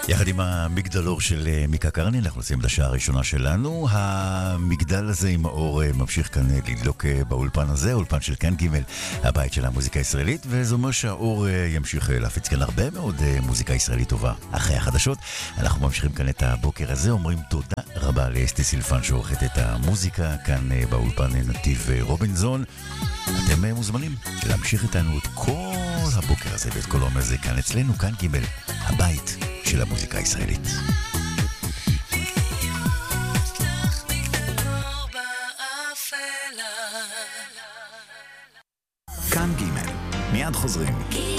יחד עם המגדלור של מיקה קרני, אנחנו נמצאים לשעה הראשונה שלנו. המגדל הזה עם האור ממשיך כאן לדלוק באולפן הזה, אולפן של כאן ג', הבית של המוזיקה הישראלית, וזה אומר שהאור ימשיך להפיץ כאן הרבה מאוד מוזיקה ישראלית טובה. אחרי החדשות, אנחנו ממשיכים כאן את הבוקר הזה, אומרים תודה רבה לאסתי סילפן שעורכת את המוזיקה כאן באולפן נתיב רובינזון. אתם מוזמנים להמשיך איתנו את כל הבוקר הזה ואת כל העומר הזה כאן אצלנו, כאן ג', הבית של המוזיקה הישראלית. כאן ג' מיד חוזרים.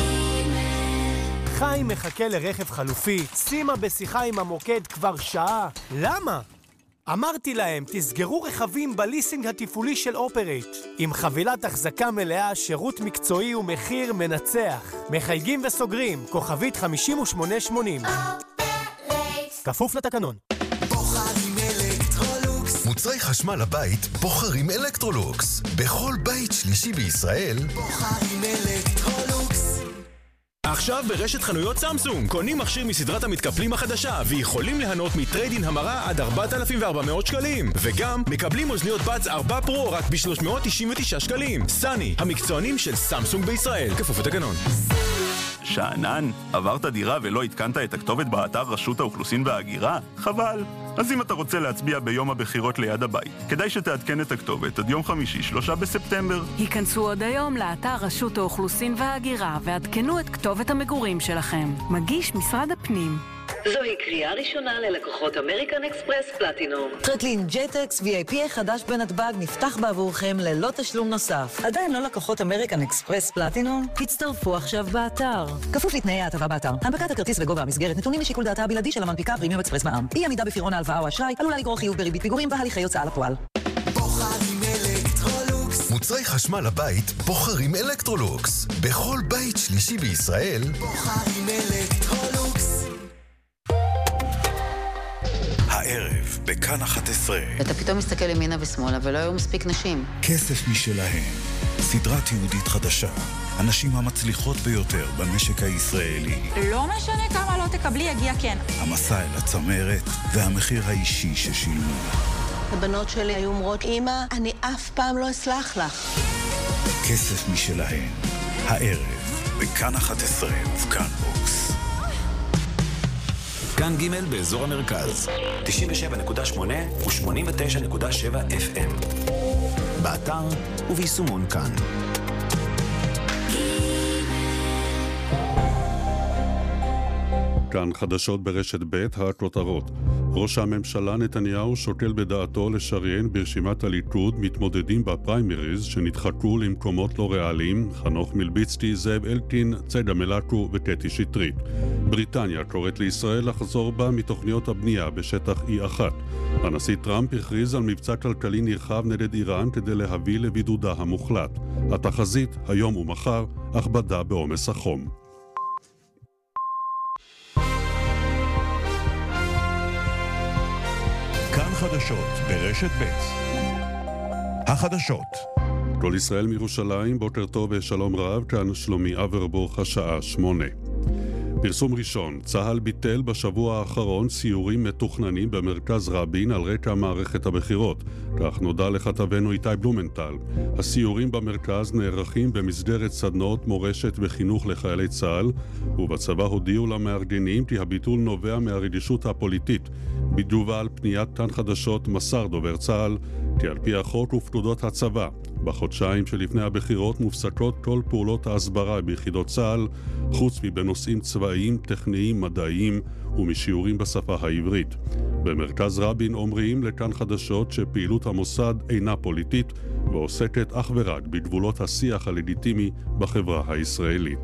חיים מחכה לרכב חלופי, שימה בשיחה עם המוקד כבר שעה. למה? אמרתי להם, תסגרו רכבים בליסינג התפעולי של אופרייט. עם חבילת החזקה מלאה, שירות מקצועי ומחיר מנצח. מחייגים וסוגרים, כוכבית 5880. כפוף לתקנון. בוחרים אלקטרולוקס. מוצרי חשמל לבית בוחרים אלקטרולוקס. בכל בית שלישי בישראל בוחרים אלקטרולוקס. עכשיו ברשת חנויות סמסונג קונים מכשיר מסדרת המתקפלים החדשה ויכולים ליהנות מטריידין המרה עד 4,400 שקלים, וגם מקבלים אוזניות בץ 4 פרו רק ב-399 שקלים. סני, המקצוענים של סמסונג בישראל, כפוף לתקנון. שענן, עברת דירה ולא התקנת את הכתובת באתר רשות האוכלוסין וההגירה? חבל. אז אם אתה רוצה להצביע ביום הבחירות ליד הבית, כדאי שתעדכן את הכתובת עד יום חמישי 3 בספטמבר. היכנסו עוד היום לאתר רשות האוכלוסין וההגירה ועדכנו את כתובת המגורים שלכם. מגיש משרד הפנים. זוהי קריאה ראשונה ללקוחות אמריקן אקספרס פלטינום. טרקלין ג'טקס VIP חדש בנתב"ג נפתח בעבורכם ללא תשלום נוסף. עדיין לא לקוחות אמריקן אקספרס פלטינום? הצטרפו עכשיו באתר. כפוף לתנאי ההטבה באתר. הנפקת הכרטיס וגובה המסגרת נתונים לשיקול דעתה הבלעדי של המנפיקה פרימיום אקספרס מע"מ. אי עמידה בפירעון ההלוואה או אשראי עלולה לגרור חיוב בריבית פיגורים והליכי הוצאה לפועל. בוחרים אלקטרולוקס. מוצרי חשמל לבית בוחרים אלקטרולוקס. בכל בית שלישי בישראל בוחרים אלקטרולוקס. הערב בכאן 11. אתה פתאום מסתכל ימינה ושמאלה ולא היו מספיק נשים. כסף משלהם. סדרה תיעודית חדשה. הנשים המצליחות ביותר במשק הישראלי. לא משנה כמה לא תקבלי, יגיע כן. המסע אל הצמרת והמחיר האישי ששילמו. הבנות שלי היו אומרות, אמא, אני אף פעם לא אסלח לך. כסף משלהם. הערב בכאן 11 ובכאן בוקס. כאן ג' באזור המרכז 97.8 ו-89.7 FM. באתר וביישומון כאן. כאן חדשות ברשת ב' הכותרות. ראש הממשלה נתניהו שוקל בדעתו לשריין ברשימת הליכוד מתמודדים בפריימריז שנדחקו למקומות לא ריאליים, חנוך מלביצקי, זאב אלקין, צגה מלקו וקטי שטרית. בריטניה קוראת לישראל לחזור בה מתוכניות הבנייה בשטח E1. הנשיא טראמפ הכריז על מבצע כלכלי נרחב נגד איראן כדי להביא לבידודה המוחלט. התחזית היום ומחר, הכבדה בעומס החום. כאן חדשות ברשת ב'. החדשות. כל ישראל מירושלים, בוקר טוב ושלום רב, כאן שלומי אברבוך, השעה 8. פרסום ראשון, צה"ל ביטל בשבוע האחרון סיורים מתוכננים במרכז רבין על רקע מערכת הבחירות. כך נודע לכתבנו איתי בלומנטל. הסיורים במרכז נערכים במסגרת סדנאות מורשת וחינוך לחיילי צה"ל, ובצבא הודיעו למארגנים כי הביטול נובע מהרגישות הפוליטית. בתגובה על פניית כאן חדשות מסר דובר צה"ל כי על פי החוק ופקודות הצבא, בחודשיים שלפני הבחירות מופסקות כל פעולות ההסברה ביחידות צה"ל, חוץ מבנושאים צבאיים, טכניים, מדעיים ומשיעורים בשפה העברית. במרכז רבין אומרים לכאן חדשות שפעילות המוסד אינה פוליטית ועוסקת אך ורק בגבולות השיח הלגיטימי בחברה הישראלית.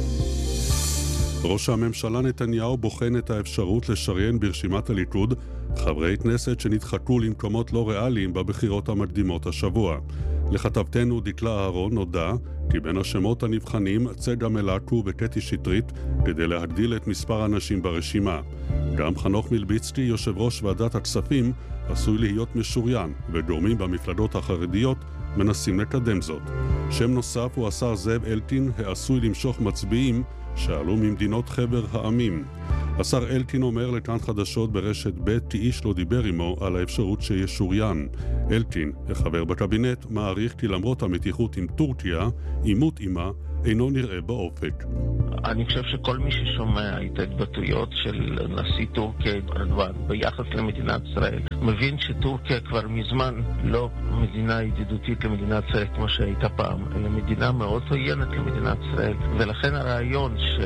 ראש הממשלה נתניהו בוחן את האפשרות לשריין ברשימת הליכוד חברי כנסת שנדחקו למקומות לא ריאליים בבחירות המקדימות השבוע. לכתבתנו דקלה אהרון נודע כי בין השמות הנבחנים צגה מלקו וקטי שטרית כדי להגדיל את מספר האנשים ברשימה. גם חנוך מלביצקי, יושב ראש ועדת הכספים, עשוי להיות משוריין, וגורמים במפלגות החרדיות מנסים לקדם זאת. שם נוסף הוא השר זאב אלקין, העשוי למשוך מצביעים שעלו ממדינות חבר העמים. השר אלקין אומר לכאן חדשות ברשת ב' כי איש לא דיבר עמו על האפשרות שישוריין. אלקין, החבר בקבינט, מעריך כי למרות המתיחות עם טורקיה, עימות עימה אינו נראה באופק. אני חושב שכל מי ששומע את ההתבטאויות של נשיא טורקיה ארדואן ביחס למדינת ישראל מבין שטורקיה כבר מזמן לא מדינה ידידותית למדינת ישראל כמו שהייתה פעם, אלא מדינה מאוד עוינת למדינת ישראל, ולכן הרעיון